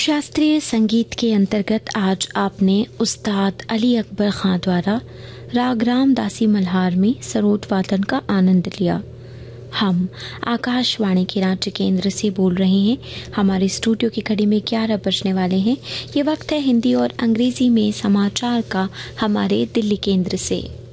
शास्त्रीय संगीत के अंतर्गत आज आपने उस्ताद अली अकबर खां द्वारा राग रामदासी मल्हार में सरोद वादन का आनंद लिया। हम आकाशवाणी के रांची केंद्र से बोल रहे हैं। हमारे स्टूडियो की घड़ी में 11 बजने वाले हैं। ये वक्त है हिंदी और अंग्रेजी में समाचार का हमारे दिल्ली केंद्र से।